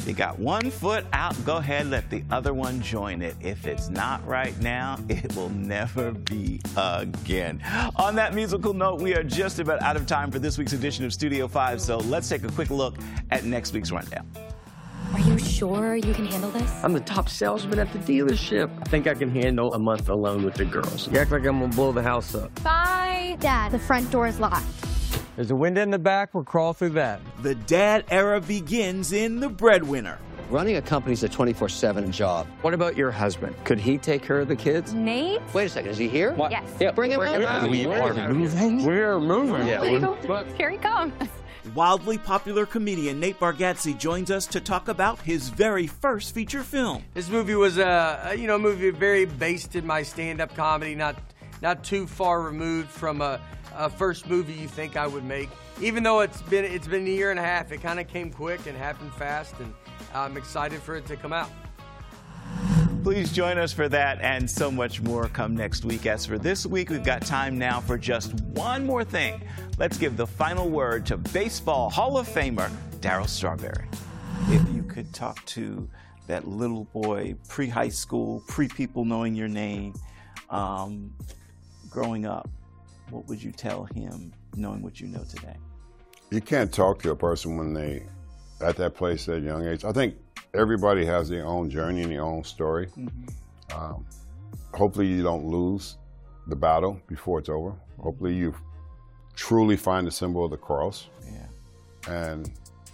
You got one foot out, go ahead, let the other one join it. If it's not right now, it will never be again. On that musical note, we are just about out of time for this week's edition of Studio 5, so let's take a quick look at next week's rundown. Are you sure you can handle this? I'm the top salesman at the dealership. I think I can handle a month alone with the girls. You act like I'm gonna blow the house up. Bye. Dad, the front door is locked. There's a window in the back. We'll crawl through that. The dad era begins in The Breadwinner. Running a company is a 24/7 job. What about your husband? Could he take care of the kids? Nate? Wait a second, is he here? What? Yes. Yeah, Bring him out. We are moving. We're moving. Yeah, Here he comes. Wildly popular comedian Nate Bargatze joins us to talk about his very first feature film. This movie was a movie very based in my stand-up comedy, not too far removed from a first movie you think I would make. Even though it's been a year and a half, it kind of came quick and happened fast, and I'm excited for it to come out. Please join us for that and so much more come next week. As for this week, we've got time now for just one more thing. Let's give the final word to Baseball Hall of Famer Darryl Strawberry. If you could talk to that little boy pre-high school, pre-people knowing your name, growing up, what would you tell him knowing what you know today? You can't talk to a person when they at that place at a young age. I think everybody has their own journey and their own story. Mm-hmm. Hopefully you don't lose the battle before it's over. Hopefully you truly find the symbol of the cross. Yeah. And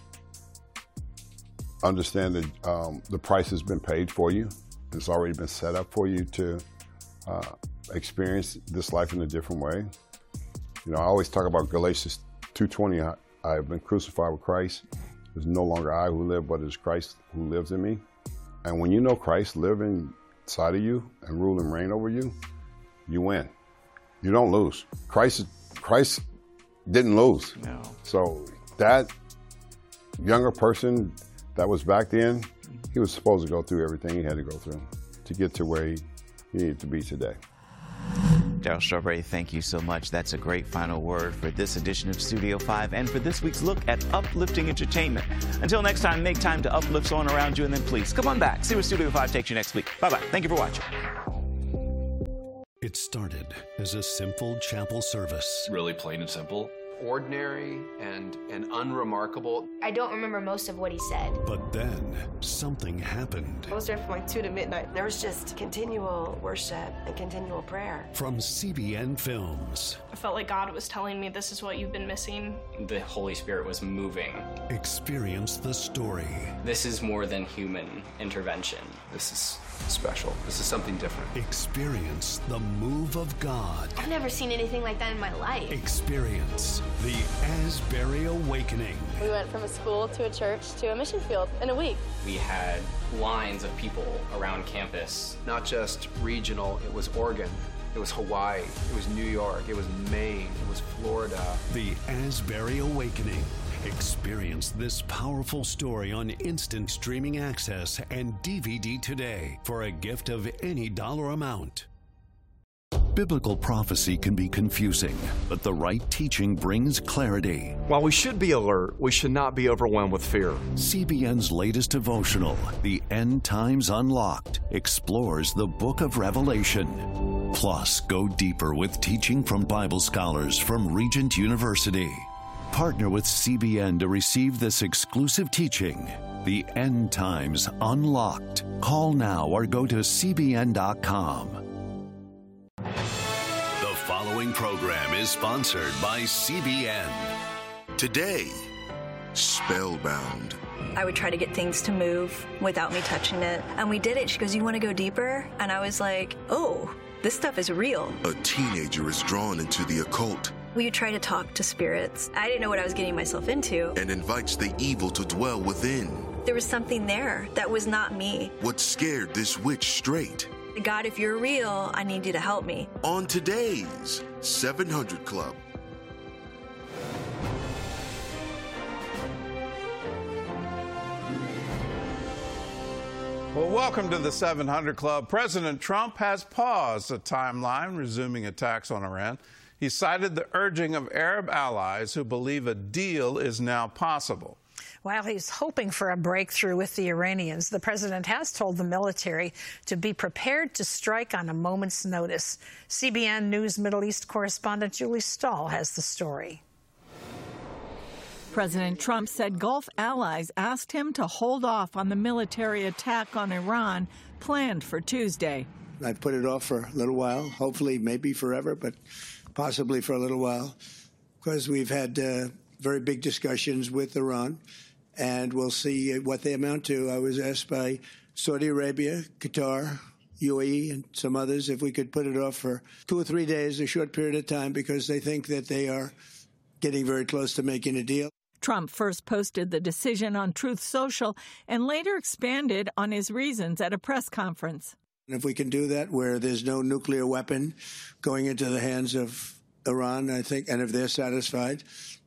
understand that the price has been paid for you. It's already been set up for you to experience this life in a different way. You know, I always talk about Galatians 2:20. I have been crucified with Christ. It's no longer I who live, but it's Christ who lives in me. And when you know Christ live inside of you and rule and reign over you, you win. You don't lose. Christ didn't lose. No. So that younger person that was back then, he was supposed to go through everything he had to go through to get to where he needed to be today. Darryl Strawberry, thank you so much. That's a great final word for this edition of Studio 5 and for this week's look at uplifting entertainment. Until next time, make time to uplift someone around you, and then please come on back. See where Studio 5 takes you next week. Bye-bye. Thank you for watching. It started as a simple chapel service. Really plain and simple. Ordinary and unremarkable. I don't remember most of what he said. But then something happened. I was there from like 2 to midnight. There was just continual worship and continual prayer. From CBN Films. I felt like God was telling me this is what you've been missing. The Holy Spirit was moving. Experience the story. This is more than human intervention. This is special. This is something different. Experience the move of God. I've never seen anything like that in my life. Experience the Asbury Awakening. We went from a school to a church to a mission field in a week. We had lines of people around campus. Not just regional, it was Oregon, it was Hawaii, it was New York, it was Maine, it was Florida. The Asbury Awakening. Experience this powerful story on instant streaming access and DVD today for a gift of any dollar amount. Biblical prophecy can be confusing, but the right teaching brings clarity. While we should be alert, we should not be overwhelmed with fear. CBN's latest devotional, The End Times Unlocked, explores the book of Revelation. Plus, go deeper with teaching from Bible scholars from Regent University. Partner with CBN to receive this exclusive teaching, The End Times Unlocked. Call now or go to cbn.com. The following program is sponsored by CBN. Today, Spellbound. I would try to get things to move without me touching it. And we did it. She goes, "You want to go deeper?" And I was like, "Oh, this stuff is real." A teenager is drawn into the occult. We try to talk to spirits. I didn't know what I was getting myself into. And invites the evil to dwell within. There was something there that was not me. What scared this witch straight? God, if you're real, I need you to help me. On today's 700 Club. Well, welcome to the 700 Club. President Trump has paused a timeline resuming attacks on Iran. He cited the urging of Arab allies who believe a deal is now possible. While he's hoping for a breakthrough with the Iranians, the president has told the military to be prepared to strike on a moment's notice. CBN News Middle East correspondent Julie Stahl has the story. President Trump said Gulf allies asked him to hold off on the military attack on Iran planned for Tuesday. I've put it off for a little while, hopefully maybe forever, but possibly for a little while, because we've had very big discussions with Iran, and we'll see what they amount to. I was asked by Saudi Arabia, Qatar, UAE, and some others if we could put it off for 2 or 3 days, a short period of time, because they think that they are getting very close to making a deal. Trump first posted the decision on Truth Social and later expanded on his reasons at a press conference. If we can do that where there's no nuclear weapon going into the hands of Iran, I think, and if they're satisfied,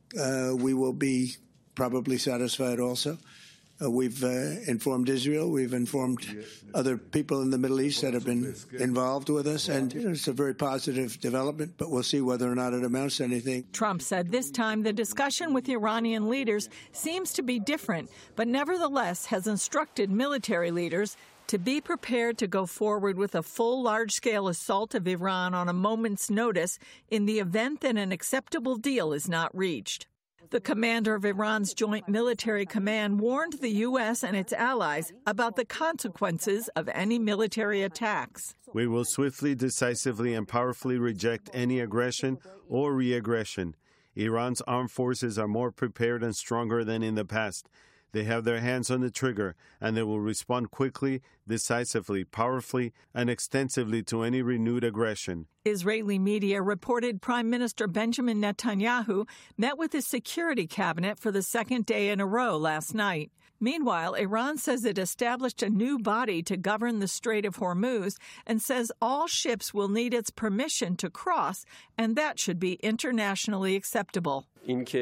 we will be probably satisfied also. We've informed Israel. We've informed other people in the Middle East that have been involved with us. And it's a very positive development, but we'll see whether or not it amounts to anything. Trump said this time the discussion with Iranian leaders seems to be different, but nevertheless has instructed military leaders to be prepared to go forward with a full large-scale assault of Iran on a moment's notice in the event that an acceptable deal is not reached. The commander of Iran's Joint Military Command warned the U.S. and its allies about the consequences of any military attacks. We will swiftly, decisively, and powerfully reject any aggression or re-aggression. Iran's armed forces are more prepared and stronger than in the past. They have their hands on the trigger, and they will respond quickly, decisively, powerfully, and extensively to any renewed aggression. Israeli media reported Prime Minister Benjamin Netanyahu met with his security cabinet for the second day in a row last night. Meanwhile, Iran says it established a new body to govern the Strait of Hormuz and says all ships will need its permission to cross, and that should be internationally acceptable. If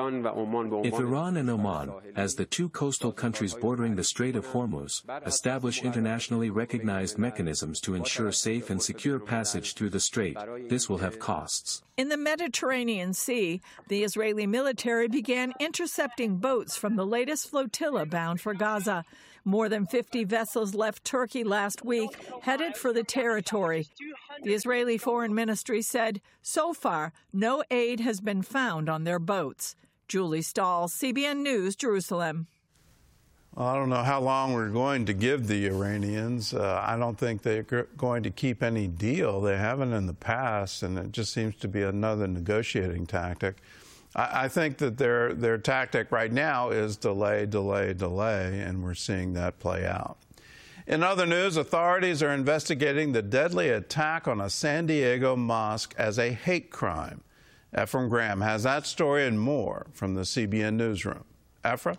Iran and Oman, as the two coastal countries bordering the Strait of Hormuz, establish internationally recognized mechanisms to ensure safe and secure passage through the strait, this will have costs. In the Mediterranean Sea, the Israeli military began intercepting boats from the latest flotilla bound for Gaza. More than 50 vessels left Turkey last week, headed for the territory. The Israeli Foreign Ministry said, so far, no aid has been found on their boats. Julie Stahl, CBN News, Jerusalem. Well, I don't know how long we're going to give the Iranians. I don't think they're going to keep any deal. They haven't in the past, and it just seems to be another negotiating tactic. I think that their tactic right now is delay, delay, delay, and we're seeing that play out. In other news, authorities are investigating the deadly attack on a San Diego mosque as a hate crime. Ephraim Graham has that story and more from the CBN Newsroom. Ephraim?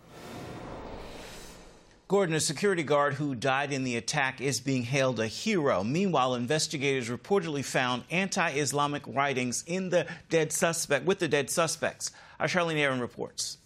Gordon, a security guard who died in the attack, is being hailed a hero. Meanwhile, investigators reportedly found anti-Islamic writings in the dead suspects. Our Charlene Aaron reports.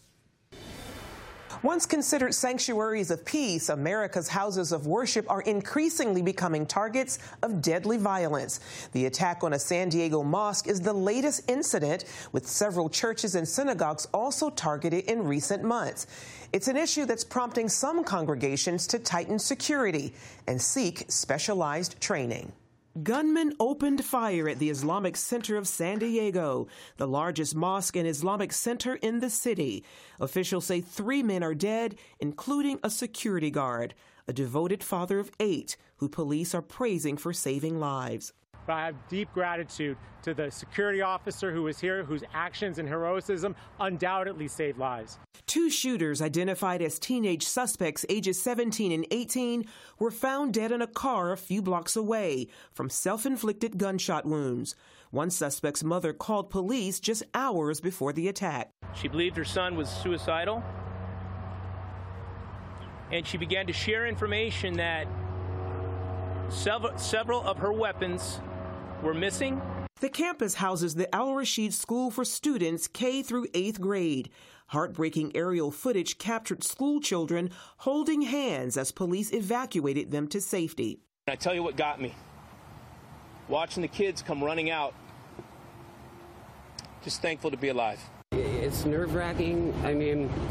Once considered sanctuaries of peace, America's houses of worship are increasingly becoming targets of deadly violence. The attack on a San Diego mosque is the latest incident, with several churches and synagogues also targeted in recent months. It's an issue that's prompting some congregations to tighten security and seek specialized training. Gunmen opened fire at the Islamic Center of San Diego, the largest mosque and Islamic center in the city. Officials say 3 men are dead, including a security guard, a devoted father of 8, who police are praising for saving lives. I have deep gratitude to the security officer who was here, whose actions and heroism undoubtedly saved lives. 2 shooters identified as teenage suspects ages 17 and 18 were found dead in a car a few blocks away from self-inflicted gunshot wounds. One suspect's mother called police just hours before the attack. She believed her son was suicidal, and she began to share information that several of her weapons were missing. The campus houses the Al Rashid School for students K through 8th grade. Heartbreaking aerial footage captured school children holding hands as police evacuated them to safety. I tell you what got me. Watching the kids come running out. Just thankful to be alive. It's nerve-wracking. I mean,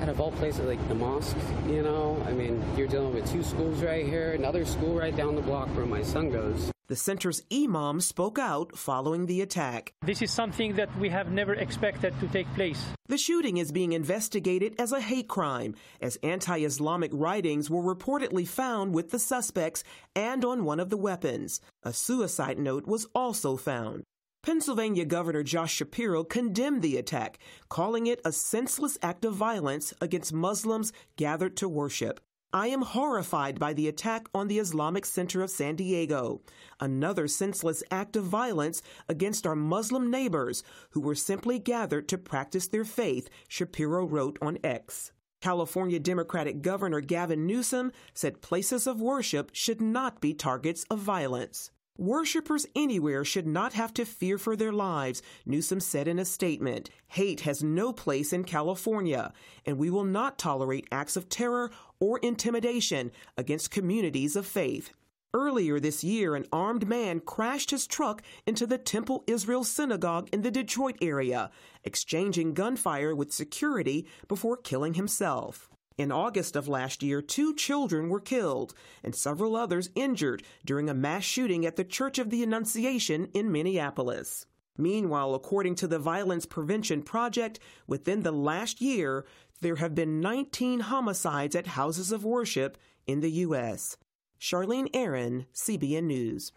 out of all places, like the mosque, you know? I mean, you're dealing with 2 schools right here, another school right down the block where my son goes. The center's imam spoke out following the attack. This is something that we have never expected to take place. The shooting is being investigated as a hate crime, as anti-Islamic writings were reportedly found with the suspects and on one of the weapons. A suicide note was also found. Pennsylvania Governor Josh Shapiro condemned the attack, calling it a senseless act of violence against Muslims gathered to worship. I am horrified by the attack on the Islamic Center of San Diego, another senseless act of violence against our Muslim neighbors who were simply gathered to practice their faith, Shapiro wrote on X. California Democratic Governor Gavin Newsom said places of worship should not be targets of violence. Worshippers anywhere should not have to fear for their lives, Newsom said in a statement. Hate has no place in California, and we will not tolerate acts of terror or intimidation against communities of faith. Earlier this year, an armed man crashed his truck into the Temple Israel Synagogue in the Detroit area, exchanging gunfire with security before killing himself. In August of last year, 2 children were killed and several others injured during a mass shooting at the Church of the Annunciation in Minneapolis. Meanwhile, according to the Violence Prevention Project, within the last year, there have been 19 homicides at houses of worship in the U.S. Charlene Aaron, CBN News.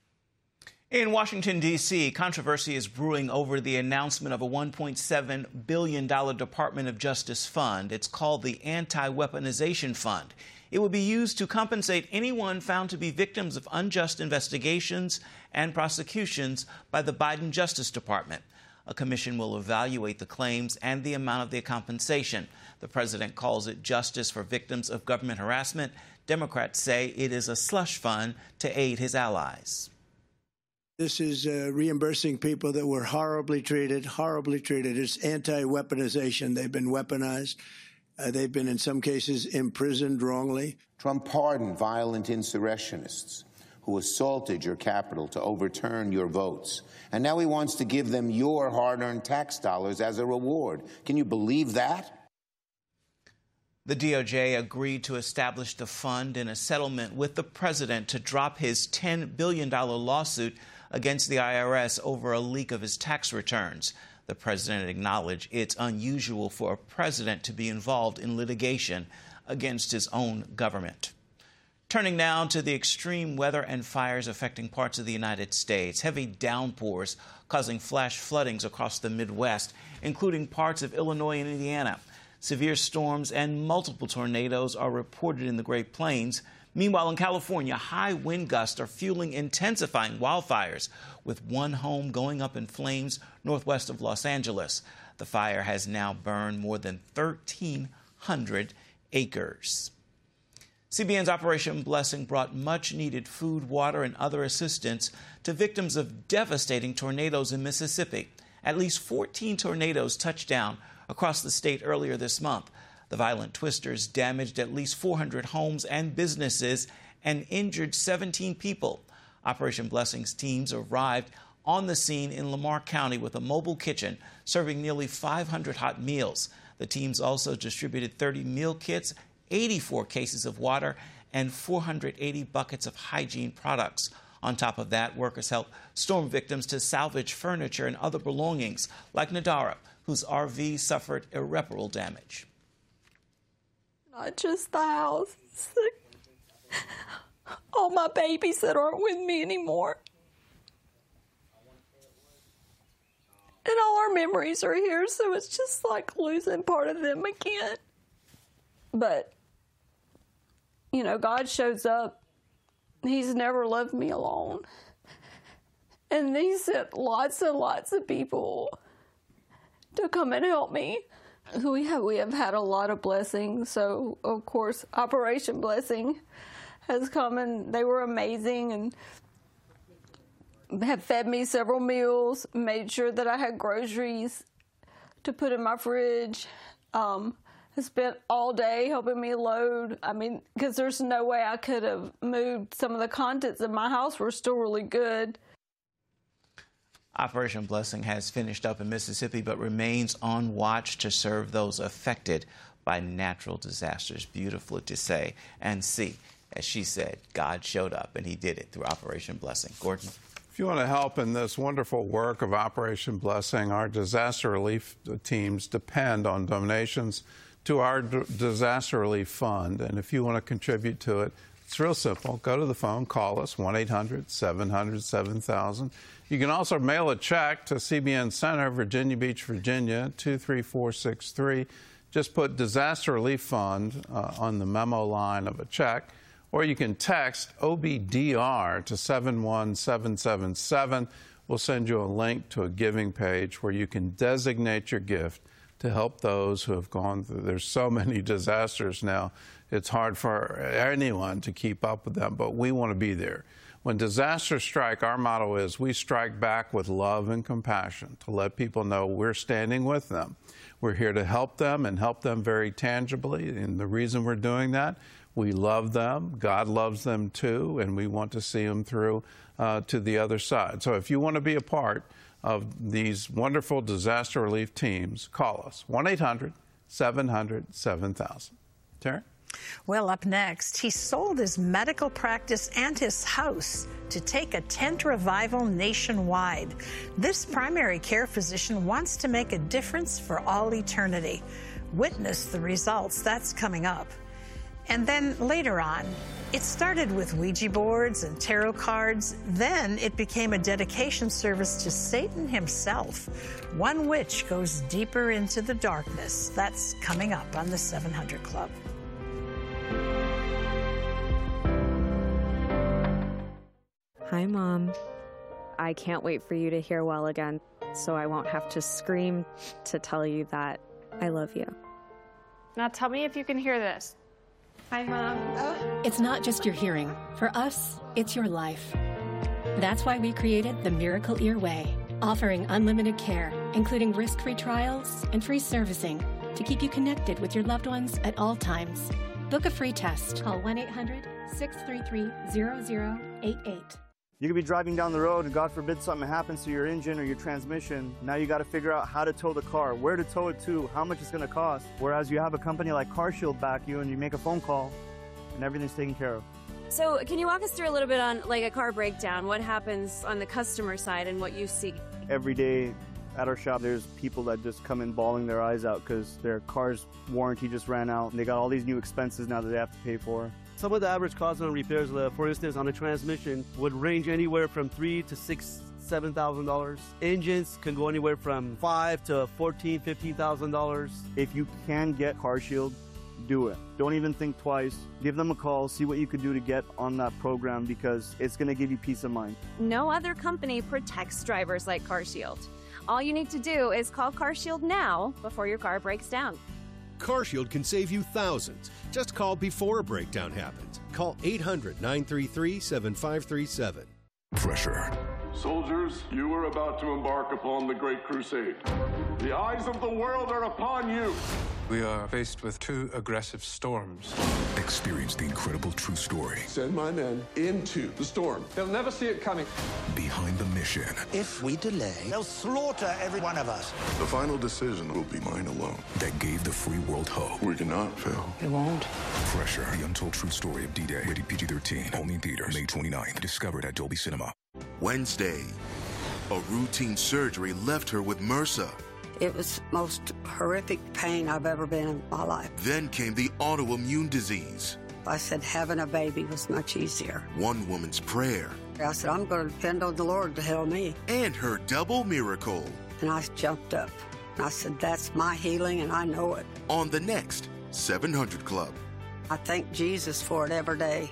In Washington, D.C., controversy is brewing over the announcement of a $1.7 billion Department of Justice fund. It's called the Anti-Weaponization Fund. It will be used to compensate anyone found to be victims of unjust investigations and prosecutions by the Biden Justice Department. A commission will evaluate the claims and the amount of the compensation. The president calls it justice for victims of government harassment. Democrats say it is a slush fund to aid his allies. This is reimbursing people that were horribly treated, It's anti-weaponization. They've been weaponized. They've been, in some cases, imprisoned wrongly. Trump pardoned violent insurrectionists who assaulted your Capitol to overturn your votes. And now he wants to give them your hard-earned tax dollars as a reward. Can you believe that? The DOJ agreed to establish the fund in a settlement with the president to drop his $10 billion lawsuit against the IRS over a leak of his tax returns. The president acknowledged it's unusual for a president to be involved in litigation against his own government. Turning now to the extreme weather and fires affecting parts of the United States. Heavy downpours causing flash floodings across the Midwest, including parts of Illinois and Indiana. Severe storms and multiple tornadoes are reported in the Great Plains. Meanwhile, in California, high wind gusts are fueling intensifying wildfires, with one home going up in flames northwest of Los Angeles. The fire has now burned more than 1,300 acres. CBN's Operation Blessing brought much-needed food, water, and other assistance to victims of devastating tornadoes in Mississippi. At least 14 tornadoes touched down across the state earlier this month. The violent twisters damaged at least 400 homes and businesses and injured 17 people. Operation Blessing's teams arrived on the scene in Lamar County with a mobile kitchen serving nearly 500 hot meals. The teams also distributed 30 meal kits, 84 cases of water, and 480 buckets of hygiene products. On top of that, workers helped storm victims to salvage furniture and other belongings, like Nadara, whose RV suffered irreparable damage. Not just the house. All my babies that aren't with me anymore. And all our memories are here, so it's just like losing part of them again. But, you know, God shows up. He's never left me alone. And He sent lots and lots of people to come and help me. We have had a lot of blessings. So, of course, Operation Blessing has come, and they were amazing and have fed me several meals, made sure that I had groceries to put in my fridge. Spent all day helping me load. I mean, because there's no way I could have moved. Some of the contents in my house were still really good. Operation Blessing has finished up in Mississippi but remains on watch to serve those affected by natural disasters. Beautiful to say and see. As she said, God showed up, and he did it through Operation Blessing. Gordon? If you want to help in this wonderful work of Operation Blessing, our disaster relief teams depend on donations to our disaster relief fund. And if you want to contribute to it, it's real simple. Go to the phone, call us, 1-800-700-7000. You can also mail a check to CBN Center, Virginia Beach, Virginia, 23463. Just put Disaster Relief Fund on the memo line of a check. Or you can text OBDR to 71777. We'll send you a link to a giving page where you can designate your gift to help those who have gone through. There's so many disasters now, it's hard for anyone to keep up with them, but we want to be there. When disasters strike, our motto is we strike back with love and compassion to let people know we're standing with them. We're here to help them and help them very tangibly, and the reason we're doing that, we love them, God loves them too, and we want to see them through to the other side. So if you want to be a part of these wonderful disaster relief teams, call us, 1-800-700-7000. Terry? Well, up next, he sold his medical practice and his house to take a tent revival nationwide. This primary care physician wants to make a difference for all eternity. Witness the results. That's coming up. And then later on, it started with Ouija boards and tarot cards. Then it became a dedication service to Satan himself. One witch goes deeper into the darkness. That's coming up on the 700 Club. Hi, Mom. I can't wait for you to hear well again, so I won't have to scream to tell you that I love you. Now tell me if you can hear this. Hi, Mom. It's not just your hearing. For us, it's your life. That's why we created the Miracle Ear Way, offering unlimited care, including risk-free trials and free servicing to keep you connected with your loved ones at all times. Book a free test. Call 1-800-633-0088. You could be driving down the road and God forbid something happens to your engine or your transmission. Now you got to figure out how to tow the car, where to tow it to, how much it's going to cost. Whereas you have a company like CarShield back you and you make a phone call and everything's taken care of. So can you walk us through a little bit on like a car breakdown? What happens on the customer side and what you see? Every day at our shop, there's people that just come in bawling their eyes out because their car's warranty just ran out and they got all these new expenses now that they have to pay for. Some of the average costs on repairs, for instance, on a transmission, would range anywhere from $3,000 to $7,000. Engines can go anywhere from $5,000 to $14,000, $15,000. If you can get CarShield, do it. Don't even think twice. Give them a call, see what you could do to get on that program because it's going to give you peace of mind. No other company protects drivers like CarShield. All you need to do is call CarShield now before your car breaks down. CarShield can save you thousands. Just call before a breakdown happens. Call 800-933-7537. Pressure. Soldiers, you are about to embark upon the Great Crusade. The eyes of the world are upon you. We are faced with two aggressive storms. Experience the incredible true story. Send my men into the storm. They'll never see it coming. Behind the mission. If we delay, they'll slaughter every one of us. The final decision will be mine alone. That gave the free world hope. We cannot fail. It won't. Pressure. The untold true story of D-Day. Rated PG-13. Only in theaters. May 29th. Discovered at Dolby Cinema. Wednesday, a routine surgery left her with MRSA. It was the most horrific pain I've ever been in my life. Then came the autoimmune disease. I said having a baby was much easier. One woman's prayer. I said, I'm going to depend on the Lord to help me. And her double miracle. And I jumped up. I said, that's my healing, and I know it. On the next 700 Club. I thank Jesus for it every day.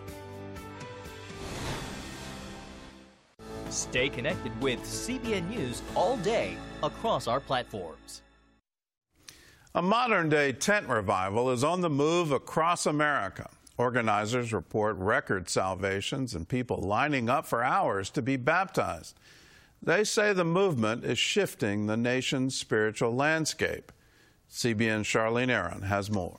Stay connected with CBN News all day across our platforms. A modern-day tent revival is on the move across America. Organizers report record salvations and people lining up for hours to be baptized. They say the movement is shifting the nation's spiritual landscape. CBN's Charlene Aaron has more.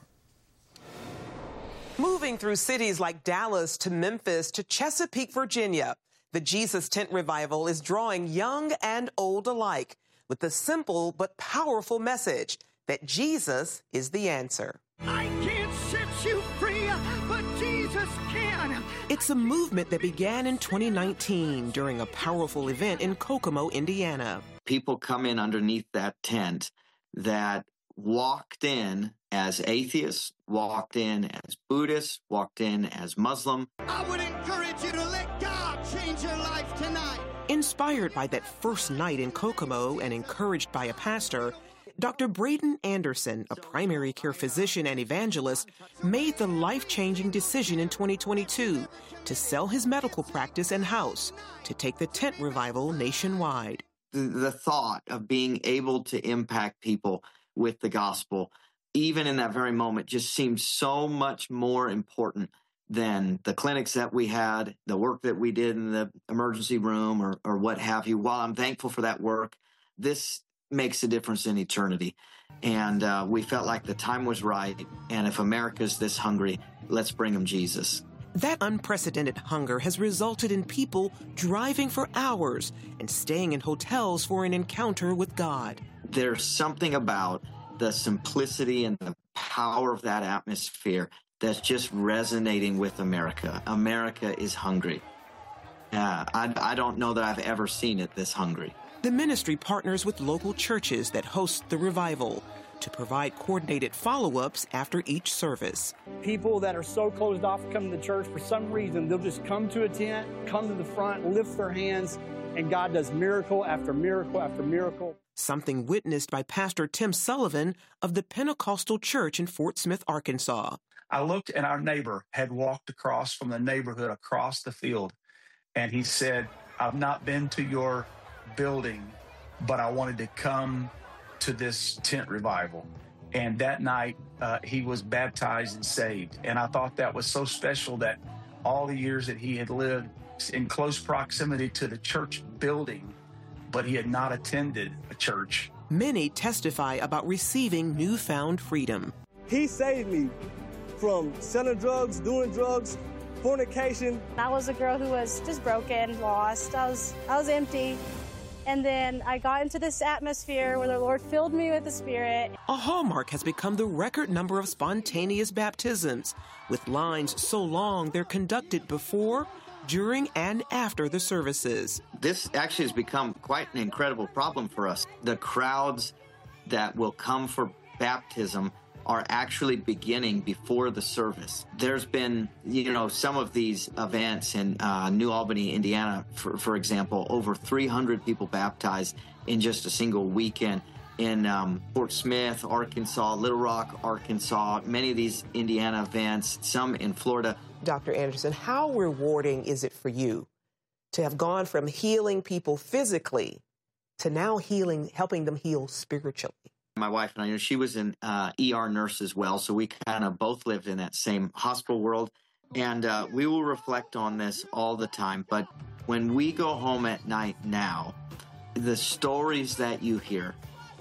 Moving through cities like Dallas to Memphis to Chesapeake, Virginia, the Jesus Tent Revival is drawing young and old alike with the simple but powerful message that Jesus is the answer. I can't set you free, but Jesus can. It's a movement that began in 2019 during a powerful event in Kokomo, Indiana. People come in underneath that tent that walked in as atheists, walked in as Buddhists, walked in as Muslim. I would encourage you to let God change your life tonight. Inspired by that first night in Kokomo and encouraged by a pastor, Dr. Braden Anderson, a primary care physician and evangelist, made the life-changing decision in 2022 to sell his medical practice and house to take the tent revival nationwide. The thought of being able to impact people with the gospel, even in that very moment, just seemed so much more important than the clinics that we had, the work that we did in the emergency room or what have you. While I'm thankful for that work, this makes a difference in eternity. And we felt like the time was right. And if America's this hungry, let's bring them Jesus. That unprecedented hunger has resulted in people driving for hours and staying in hotels for an encounter with God. There's something about the simplicity and the power of that atmosphere that's just resonating with America. America is hungry. I don't know that I've ever seen it this hungry. The ministry partners with local churches that host the revival to provide coordinated follow-ups after each service. People that are so closed off from coming to church, for some reason, they'll just come to a tent, come to the front, lift their hands, and God does miracle after miracle after miracle. Something witnessed by Pastor Tim Sullivan of the Pentecostal Church in Fort Smith, Arkansas. I looked and our neighbor had walked across from the neighborhood across the field, and he said, "I've not been to your building, but I wanted to come to this tent revival." And that night, he was baptized and saved. And I thought that was so special that all the years that he had lived in close proximity to the church building, but he had not attended a church. Many testify about receiving newfound freedom. He saved me from selling drugs, doing drugs, fornication. I was a girl who was just broken, lost. I was empty. And then I got into this atmosphere where the Lord filled me with the Spirit. A hallmark has become the record number of spontaneous baptisms, with lines so long they're conducted before, during, and after the services. This actually has become quite an incredible problem for us. The crowds that will come for baptism are actually beginning before the service. There's been, some of these events in New Albany, Indiana, for example, over 300 people baptized in just a single weekend. In Fort Smith, Arkansas, Little Rock, Arkansas, many of these Indiana events, some in Florida. Dr. Anderson, how rewarding is it for you to have gone from healing people physically to now helping them heal spiritually? My wife and I, she was an ER nurse as well, so we kind of both lived in that same hospital world. And we will reflect on this all the time. But when we go home at night now, the stories that you hear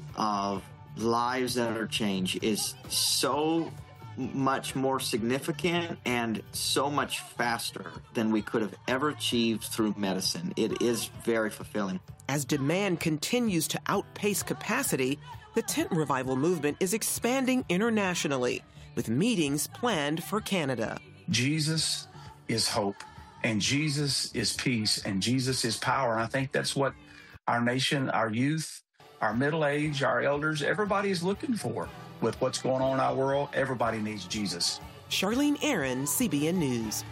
of lives that are changed is so much more significant and so much faster than we could have ever achieved through medicine. It is very fulfilling. As demand continues to outpace capacity, the tent revival movement is expanding internationally, with meetings planned for Canada. Jesus is hope, and Jesus is peace, and Jesus is power. And I think that's what our nation, our youth, our middle age, our elders, everybody is looking for. With what's going on in our world, everybody needs Jesus. Charlene Aaron, CBN News.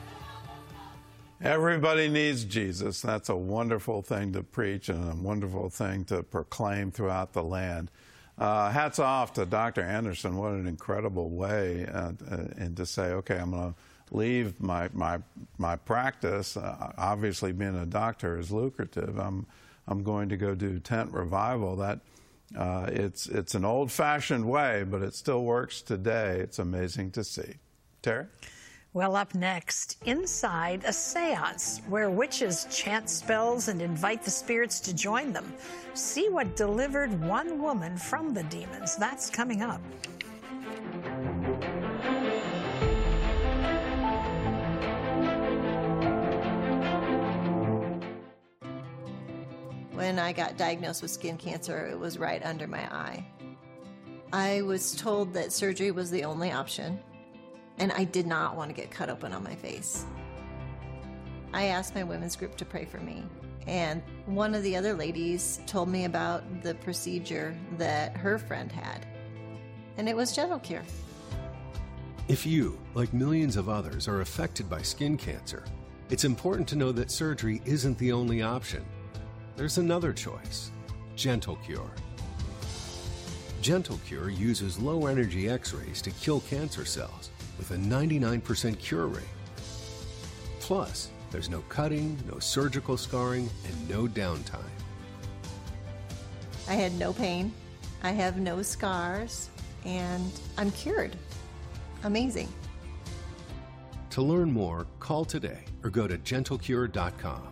Everybody needs Jesus. That's a wonderful thing to preach and a wonderful thing to proclaim throughout the land. Hats off to Dr. Anderson. What an incredible way and to say, okay, I'm going to leave my practice. Obviously, being a doctor is lucrative. I'm going to go do tent revival. That it's an old-fashioned way, but it still works today. It's amazing to see. Terry? Well, up next, inside a seance where witches chant spells and invite the spirits to join them. See what delivered one woman from the demons. That's coming up. When I got diagnosed with skin cancer, it was right under my eye. I was told that surgery was the only option, and I did not want to get cut open on my face. I asked my women's group to pray for me, and one of the other ladies told me about the procedure that her friend had, and it was Gentle Cure. If you, like millions of others, are affected by skin cancer, it's important to know that surgery isn't the only option. There's another choice, Gentle Cure. Gentle Cure uses low-energy X-rays to kill cancer cells with a 99% cure rate. Plus, there's no cutting, no surgical scarring, and no downtime. I had no pain, I have no scars, and I'm cured. Amazing. To learn more, call today or go to gentlecure.com.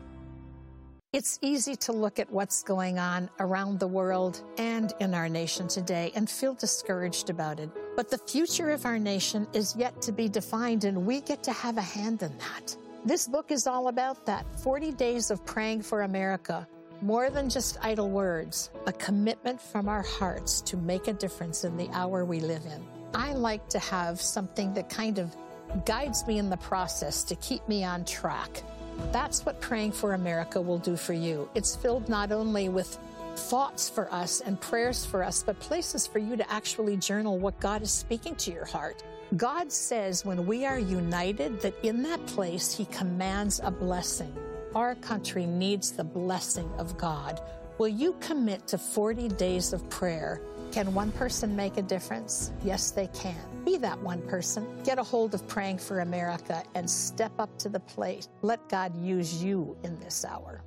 It's easy to look at what's going on around the world and in our nation today and feel discouraged about it. But the future of our nation is yet to be defined, and we get to have a hand in that. This book is all about that. 40 Days of Praying for America. More than just idle words, a commitment from our hearts to make a difference in the hour we live in. I like to have something that kind of guides me in the process to keep me on track. That's what Praying for America will do for you. It's filled not only with thoughts for us and prayers for us, but places for you to actually journal what God is speaking to your heart. God says when we are united that in that place He commands a blessing. Our country needs the blessing of God. Will you commit to 40 days of prayer? Can one person make a difference? Yes, they can. Be that one person. Get a hold of Praying for America and step up to the plate. Let God use you in this hour.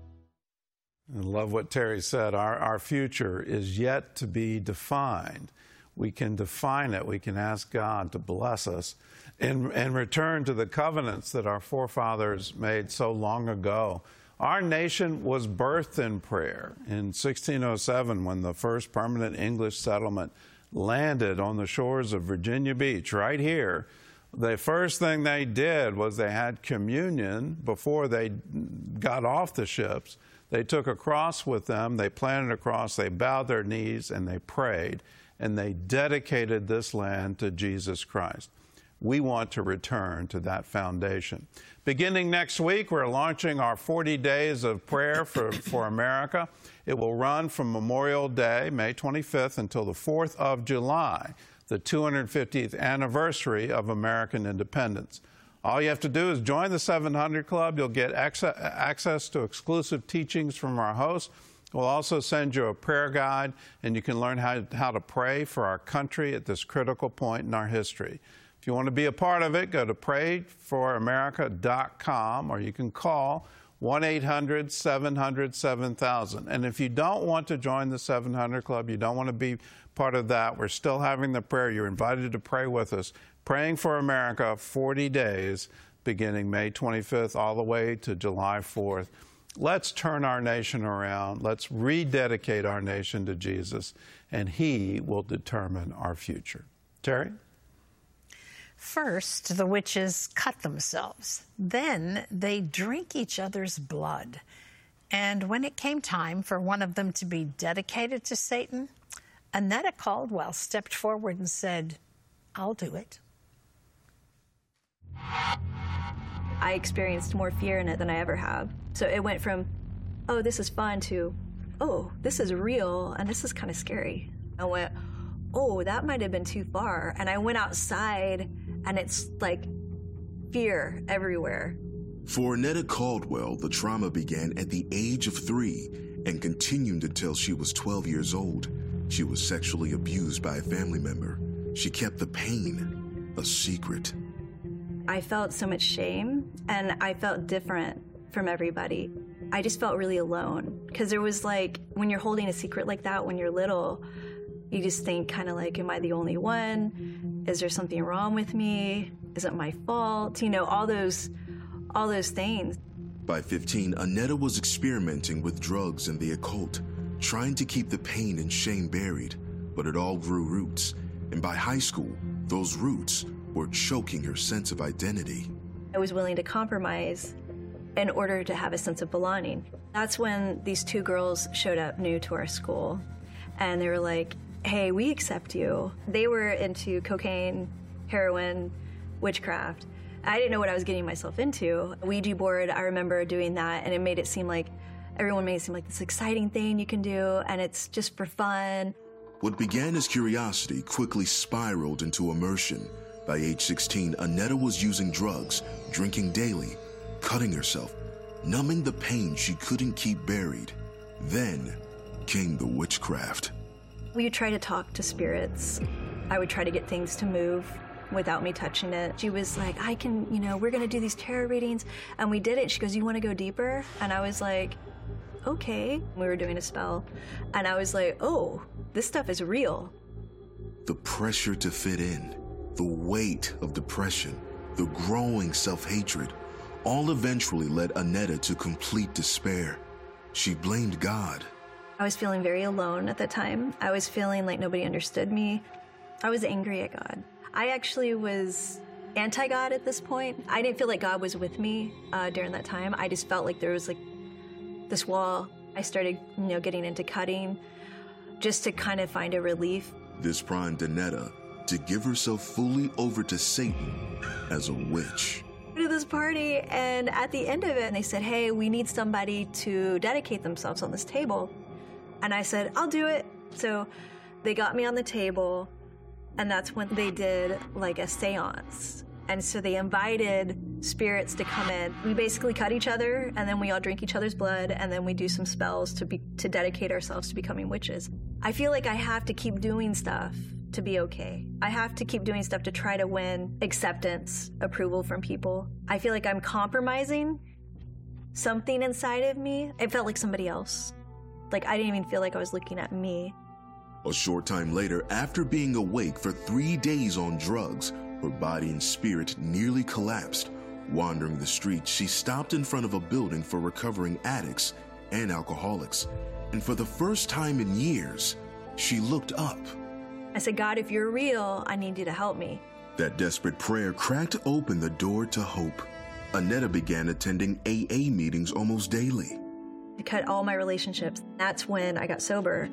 I love what Terry said. Our future is yet to be defined. We can define it. We can ask God to bless us and return to the covenants that our forefathers made so long ago. Our nation was birthed in prayer. In 1607, when the first permanent English settlement landed on the shores of Virginia Beach, right here, the first thing they did was they had communion before they got off the ships. They took a cross with them, they planted a cross, they bowed their knees, and they prayed, and they dedicated this land to Jesus Christ. We want to return to that foundation. Beginning next week, we're launching our 40 Days of Prayer for America. It will run from Memorial Day, May 25th, until the 4th of July, the 250th anniversary of American independence. All you have to do is join the 700 Club. You'll get access to exclusive teachings from our hosts. We'll also send you a prayer guide, and you can learn how to pray for our country at this critical point in our history. If you want to be a part of it, go to prayforamerica.com, or you can call 1-800-700-7000. And if you don't want to join the 700 Club, you don't want to be part of that, we're still having the prayer. You're invited to pray with us. Praying for America, 40 days, beginning May 25th all the way to July 4th. Let's turn our nation around. Let's rededicate our nation to Jesus, and He will determine our future. Terry? First, the witches cut themselves. Then they drink each other's blood. And when it came time for one of them to be dedicated to Satan, Annetta Caldwell stepped forward and said, "I'll do it." I experienced more fear in it than I ever have. So it went from, oh, this is fun, to, oh, this is real, and this is kind of scary. I went, oh, that might have been too far. And I went outside, and it's like fear everywhere. For Annetta Caldwell, the trauma began at the age of 3 and continued until she was 12 years old. She was sexually abused by a family member. She kept the pain a secret. I felt so much shame, and I felt different from everybody. I just felt really alone, because there was like, when you're holding a secret like that when you're little, you just think kind of like, am I the only one? Is there something wrong with me? Is it my fault? You know, all those things. By 15, Annetta was experimenting with drugs and the occult, trying to keep the pain and shame buried, but it all grew roots. And by high school, those roots were choking her sense of identity. I was willing to compromise in order to have a sense of belonging. That's when these 2 girls showed up new to our school, and they were like, hey, we accept you. They were into cocaine, heroin, witchcraft. I didn't know what I was getting myself into. Ouija board, I remember doing that, and it made it seem like, everyone made it seem like this exciting thing you can do, and it's just for fun. What began as curiosity quickly spiraled into immersion. By age 16, Annetta was using drugs, drinking daily, cutting herself, numbing the pain she couldn't keep buried. Then came the witchcraft. We would try to talk to spirits. I would try to get things to move without me touching it. She was like, I can, we're gonna do these tarot readings. And we did it. She goes, you wanna go deeper? And I was like, okay. We were doing a spell. And I was like, oh, this stuff is real. The pressure to fit in, the weight of depression, the growing self-hatred, all eventually led Annetta to complete despair. She blamed God. I was feeling very alone at the time. I was feeling like nobody understood me. I was angry at God. I actually was anti-God at this point. I didn't feel like God was with me during that time. I just felt like there was like this wall. I started, getting into cutting just to kind of find a relief. This primed Annetta to give herself fully over to Satan as a witch. To this party, and at the end of it, they said, hey, we need somebody to dedicate themselves on this table. And I said, I'll do it. So they got me on the table, and that's when they did like a seance. And so they invited spirits to come in. We basically cut each other, and then we all drink each other's blood, and then we do some spells to dedicate ourselves to becoming witches. I feel like I have to keep doing stuff to be okay. I have to keep doing stuff to try to win acceptance, approval from people. I feel like I'm compromising something inside of me. It felt like somebody else. Like I didn't even feel like I was looking at me. A short time later, after being awake for 3 days on drugs, her body and spirit nearly collapsed. Wandering the streets, she stopped in front of a building for recovering addicts and alcoholics. And for the first time in years, she looked up. I said, God, if you're real, I need you to help me. That desperate prayer cracked open the door to hope. Annetta began attending AA meetings almost daily. I cut all my relationships. That's when I got sober.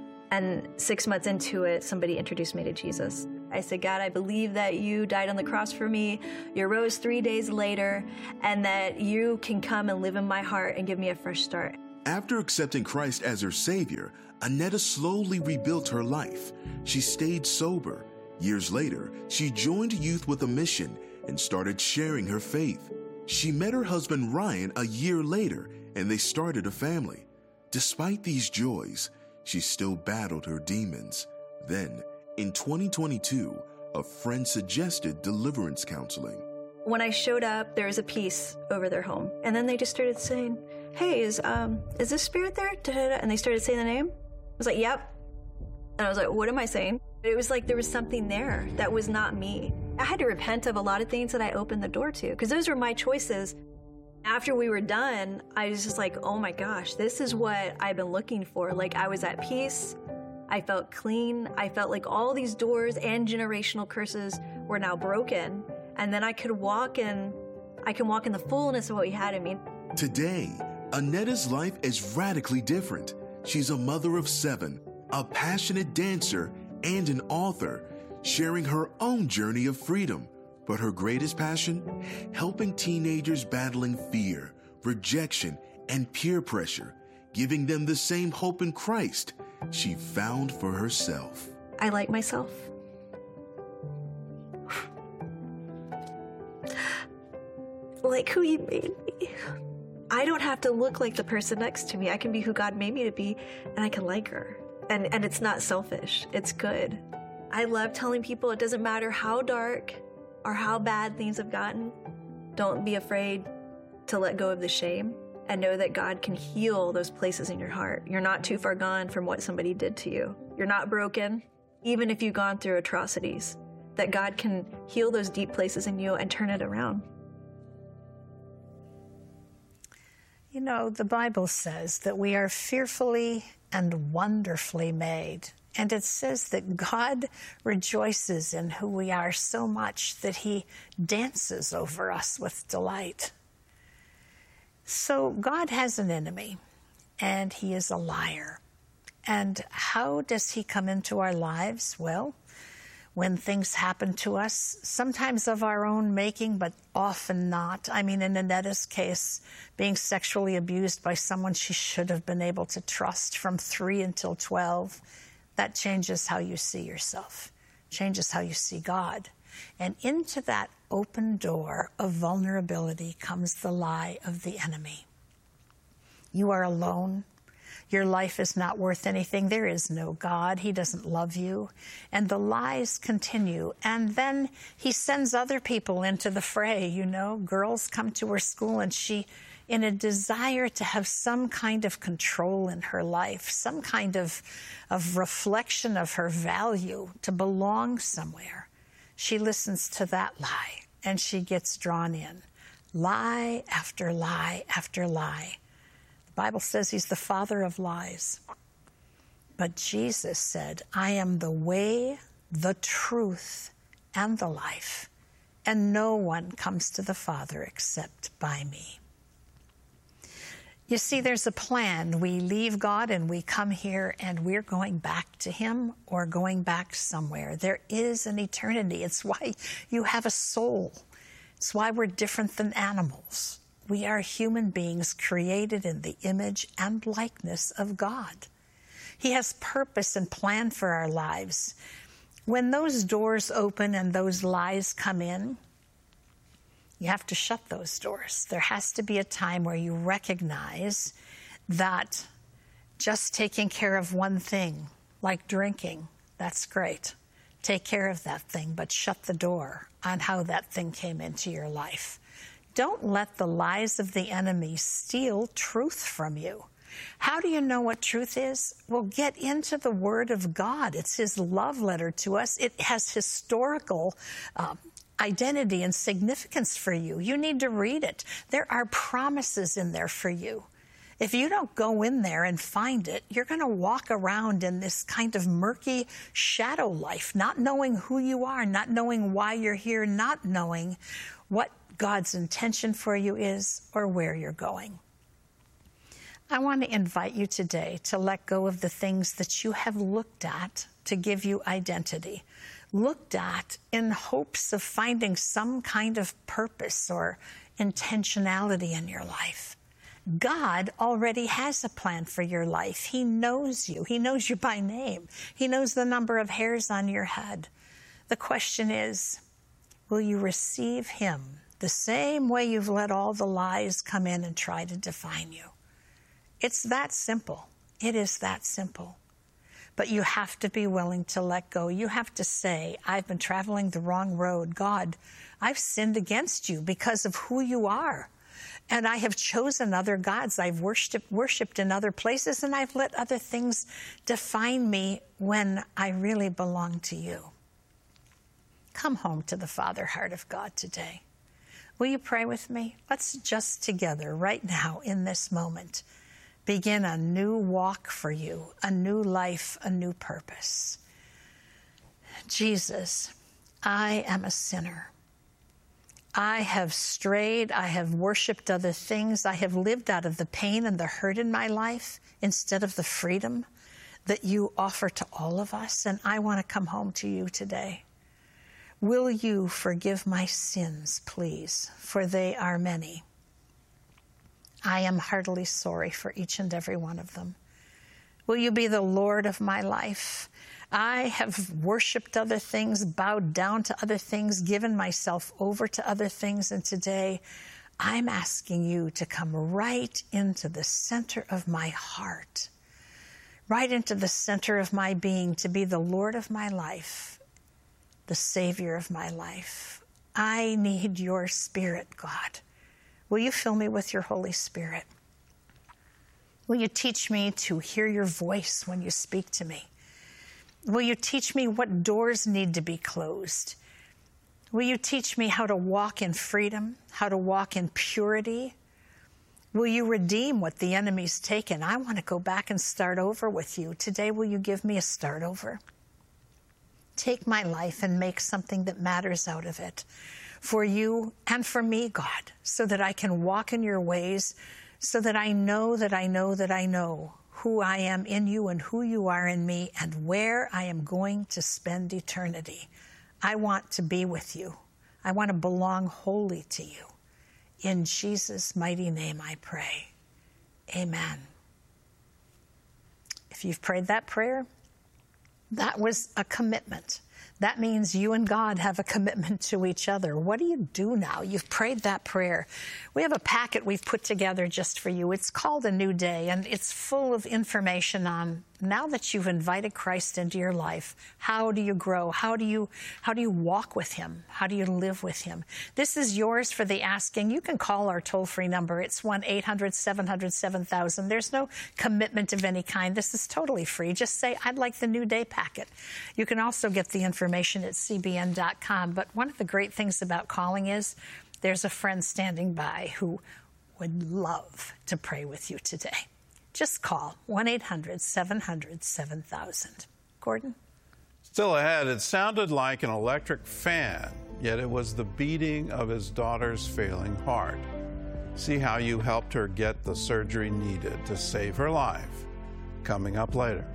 And 6 months into it, somebody introduced me to Jesus. I said, God, I believe that you died on the cross for me. You rose 3 days later, and that you can come and live in my heart and give me a fresh start. After accepting Christ as her Savior, Annetta slowly rebuilt her life. She stayed sober. Years later, she joined Youth with a Mission and started sharing her faith. She met her husband Ryan a year later, and they started a family. Despite these joys, she still battled her demons. Then, in 2022, a friend suggested deliverance counseling. When I showed up, there was a piece over their home. And then they just started saying, hey, is this spirit there? Da-da-da. And they started saying the name. I was like, yep. And I was like, what am I saying? It was like there was something there that was not me. I had to repent of a lot of things that I opened the door to, because those were my choices. After we were done, I was just like, oh my gosh, this is what I've been looking for. Like I was at peace. I felt clean. I felt like all these doors and generational curses were now broken. And then I can walk in the fullness of what he had in me. Today, Annetta's life is radically different. She's a mother of 7, a passionate dancer, and an author, sharing her own journey of freedom. But her greatest passion? Helping teenagers battling fear, rejection, and peer pressure, giving them the same hope in Christ she found for herself. I like myself. Like who you made me. I don't have to look like the person next to me. I can be who God made me to be, and I can like her. And it's not selfish. It's good. I love telling people it doesn't matter how dark or how bad things have gotten. Don't be afraid to let go of the shame and know that God can heal those places in your heart. You're not too far gone from what somebody did to you. You're not broken, even if you've gone through atrocities, that God can heal those deep places in you and turn it around. You know, the Bible says that we are fearfully and wonderfully made. And it says that God rejoices in who we are so much that he dances over us with delight. So God has an enemy, and he is a liar. And how does he come into our lives? Well, when things happen to us, sometimes of our own making, but often not. I mean, in Annetta's case, being sexually abused by someone she should have been able to trust from 3 until 12, that changes how you see yourself, changes how you see God. And into that open door of vulnerability comes the lie of the enemy. You are alone. Your life is not worth anything. There is no God. He doesn't love you. And the lies continue. And then he sends other people into the fray. You know, girls come to her school, and she, in a desire to have some kind of control in her life, some kind of reflection of her value, to belong somewhere, she listens to that lie, and she gets drawn in. Lie after lie after lie. The Bible says he's the father of lies. But Jesus said, I am the way, the truth, and the life, and no one comes to the Father except by me. You see, there's a plan. We leave God and we come here, and we're going back to him or going back somewhere. There is an eternity. It's why you have a soul. It's why we're different than animals. We are human beings created in the image and likeness of God. He has purpose and plan for our lives. When those doors open and those lies come in, you have to shut those doors. There has to be a time where you recognize that just taking care of one thing, like drinking, that's great. Take care of that thing, but shut the door on how that thing came into your life. Don't let the lies of the enemy steal truth from you. How do you know what truth is? Well, get into the Word of God. It's his love letter to us. It has historical identity and significance for you. You need to read it. There are promises in there for you. If you don't go in there and find it, you're going to walk around in this kind of murky shadow life, not knowing who you are, not knowing why you're here, not knowing what God's intention for you is or where you're going. I want to invite you today to let go of the things that you have looked at to give you identity, looked at in hopes of finding some kind of purpose or intentionality in your life. God already has a plan for your life. He knows you. He knows you by name. He knows the number of hairs on your head. The question is, will you receive him the same way you've let all the lies come in and try to define you? It's that simple. It is that simple. But you have to be willing to let go. You have to say, I've been traveling the wrong road. God, I've sinned against you because of who you are. And I have chosen other gods. I've worshipped in other places, and I've let other things define me when I really belong to you. Come home to the Father heart of God today. Will you pray with me? Let's just together right now in this moment begin a new walk for you, a new life, a new purpose. Jesus, I am a sinner. I have strayed. I have worshipped other things. I have lived out of the pain and the hurt in my life instead of the freedom that you offer to all of us. And I want to come home to you today. Will you forgive my sins, please, for they are many. I am heartily sorry for each and every one of them. Will you be the Lord of my life? I have worshipped other things, bowed down to other things, given myself over to other things, and today I'm asking you to come right into the center of my heart, right into the center of my being, to be the Lord of my life, the Savior of my life. I need your Spirit, God. Will you fill me with your Holy Spirit? Will you teach me to hear your voice when you speak to me? Will you teach me what doors need to be closed? Will you teach me how to walk in freedom, how to walk in purity? Will you redeem what the enemy's taken? I want to go back and start over with you. Today, will you give me a start over? Take my life and make something that matters out of it for you and for me, God, so that I can walk in your ways, so that I know that I know that I know who I am in you and who you are in me and where I am going to spend eternity. I want to be with you. I want to belong wholly to you. In Jesus' mighty name I pray. Amen. If you've prayed that prayer, that was a commitment. That means you and God have a commitment to each other. What do you do now? You've prayed that prayer. We have a packet we've put together just for you. It's called A New Day, and it's full of information on, now that you've invited Christ into your life, how do you grow? How do you walk with him? How do you live with him? This is yours for the asking. You can call our toll-free number. It's 1-800-700-7000. There's no commitment of any kind. This is totally free. Just say, I'd like the New Day packet. You can also get the information at cbn.com. But one of the great things about calling is there's a friend standing by who would love to pray with you today. Just call 1-800-700-7000. Gordon? Still ahead, it sounded like an electric fan, yet it was the beating of his daughter's failing heart. See how you helped her get the surgery needed to save her life. Coming up later.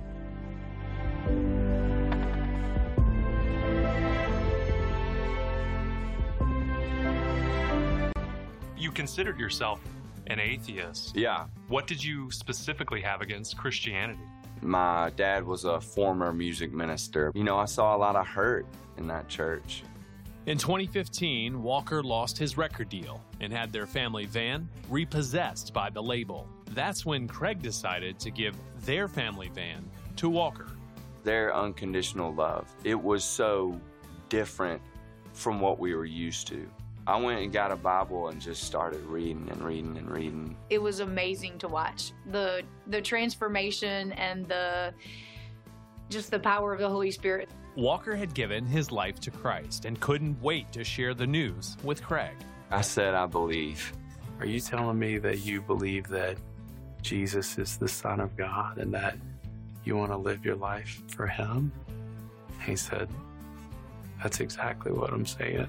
You considered yourself an atheist. Yeah. What did you specifically have against Christianity? My dad was a former music minister. You know, I saw a lot of hurt in that church. In 2015, Walker lost his record deal and had their family van repossessed by the label. That's when Craig decided to give their family van to Walker. Their unconditional love, it was so different from what we were used to. I went and got a Bible and just started reading and reading and reading. It was amazing to watch. The transformation and just the power of the Holy Spirit. Walker had given his life to Christ and couldn't wait to share the news with Craig. I said, I believe. Are you telling me that you believe that Jesus is the Son of God and that you want to live your life for him? He said, that's exactly what I'm saying.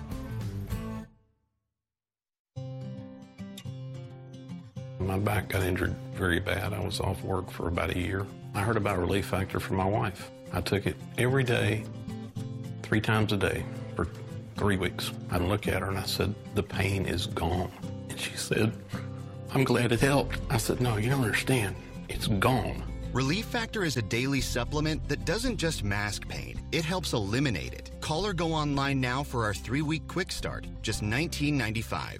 My back got injured very bad. I was off work for about a year. I heard about Relief Factor from my wife. I took it every day, 3 times a day for 3 weeks. I'd look at her and I said, the pain is gone. And she said, I'm glad it helped. I said, no, you don't understand. It's gone. Relief Factor is a daily supplement that doesn't just mask pain, it helps eliminate it. Call or go online now for our 3-week quick start, just $19.95.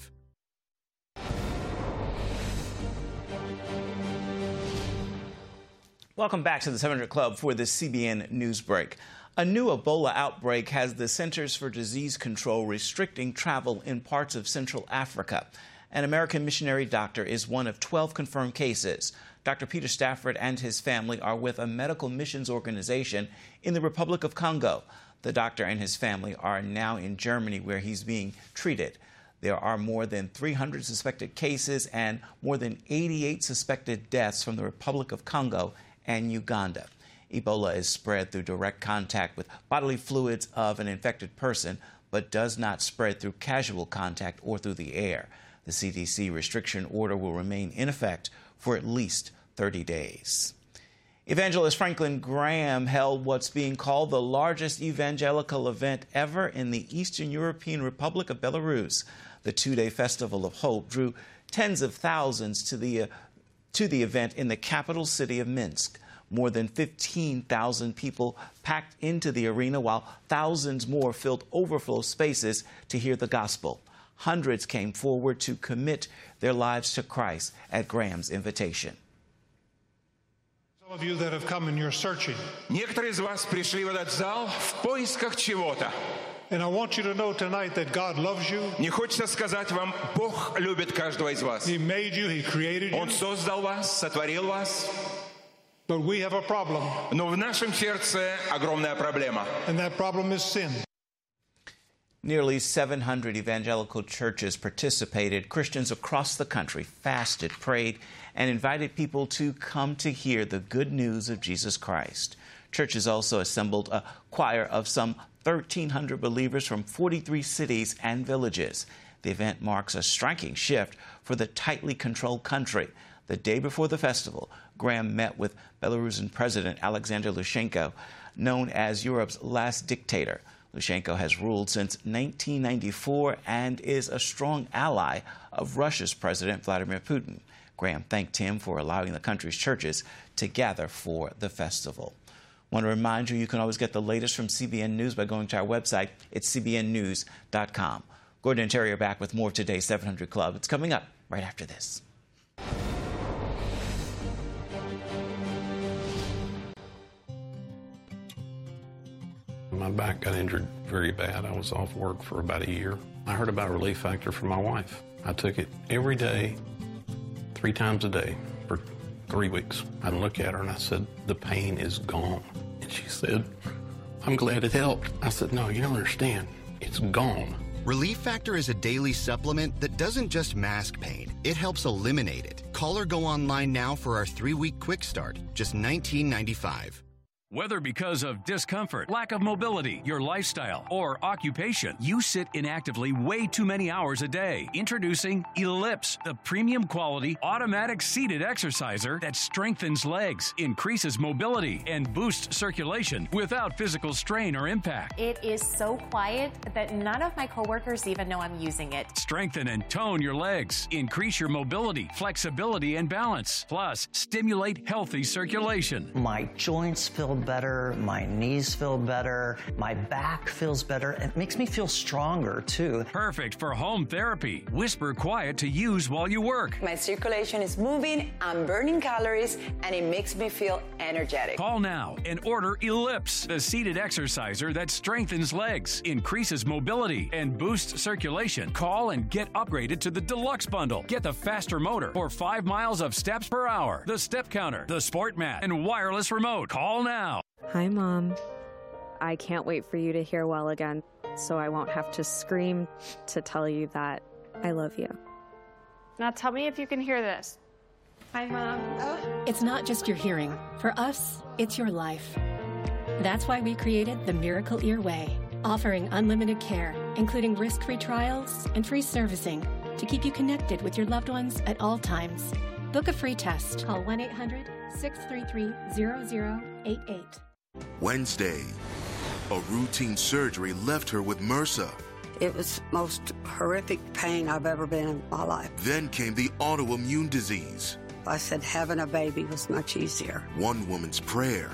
Welcome back to the 700 Club for the CBN News Break. A new Ebola outbreak has the Centers for Disease Control restricting travel in parts of Central Africa. An American missionary doctor is one of 12 confirmed cases. Dr. Peter Stafford and his family are with a medical missions organization in the Republic of Congo. The doctor and his family are now in Germany, where he's being treated. There are more than 300 suspected cases and more than 88 suspected deaths from the Republic of Congo and Uganda. Ebola is spread through direct contact with bodily fluids of an infected person, but does not spread through casual contact or through the air. The CDC restriction order will remain in effect for at least 30 days. Evangelist Franklin Graham held what's being called the largest evangelical event ever in the Eastern European Republic of Belarus. The 2-day Festival of Hope drew tens of thousands to the event in the capital city of Minsk. More than 15,000 people packed into the arena, while thousands more filled overflow spaces to hear the gospel. Hundreds came forward to commit their lives to Christ at Graham's invitation. Some of you that have come and you're searching. Некоторые из вас пришли в этот зал в поисках чего-то. And I want you to know tonight that God loves you. Мне хочется сказать вам, Бог любит каждого из вас. He made you, He created you. Он создал вас, сотворил вас. But we have a problem. Но в нашем сердце огромная проблема. And that problem is sin. Nearly 700 evangelical churches participated. Christians across the country fasted, prayed, and invited people to come to hear the good news of Jesus Christ. Churches also assembled a choir of some 1,300 believers from 43 cities and villages. The event marks a striking shift for the tightly controlled country. The day before the festival, Graham met with Belarusian President Alexander Lukashenko, known as Europe's last dictator. Lukashenko has ruled since 1994 and is a strong ally of Russia's President Vladimir Putin. Graham thanked him for allowing the country's churches to gather for the festival. I want to remind you, you can always get the latest from CBN News by going to our website. It's cbnnews.com. Gordon and Terry are back with more of today's 700 Club. It's coming up right after this. My back got injured very bad. I was off work for about a year. I heard about Relief Factor from my wife. I took it every day, 3 times a day for 3 weeks. I'd look at her and I said, the pain is gone. And she said, I'm glad it helped. I said, no, you don't understand. It's gone. Relief Factor is a daily supplement that doesn't just mask pain, it helps eliminate it. Call or go online now for our 3-week quick start, just $19.95. Whether because of discomfort, lack of mobility, your lifestyle, or occupation, you sit inactively way too many hours a day. Introducing Ellipse, the premium quality automatic seated exerciser that strengthens legs, increases mobility, and boosts circulation without physical strain or impact. It is so quiet that none of my coworkers even know I'm using it. Strengthen and tone your legs, increase your mobility, flexibility, and balance. Plus, stimulate healthy circulation. My joints feel better, my knees feel better, my back feels better. It makes me feel stronger too. Perfect for home therapy. Whisper quiet to use while you work. My circulation is moving, I'm burning calories, and it makes me feel energetic. Call now and order Ellipse, the seated exerciser that strengthens legs, increases mobility, and boosts circulation. Call and get upgraded to the Deluxe Bundle. Get the faster motor for 5 miles of steps per hour, the step counter, the sport mat, and wireless remote. Call now. Hi, Mom. I can't wait for you to hear well again, so I won't have to scream to tell you that I love you. Now tell me if you can hear this. Hi, Mom. It's not just your hearing. For us, it's your life. That's why we created the Miracle Ear Way, offering unlimited care, including risk-free trials and free servicing to keep you connected with your loved ones at all times. Book a free test. Call 1-800-633-0088. Wednesday, a routine surgery left her with MRSA. It was the most horrific pain I've ever been in my life. Then came the autoimmune disease. I said having a baby was much easier. One woman's prayer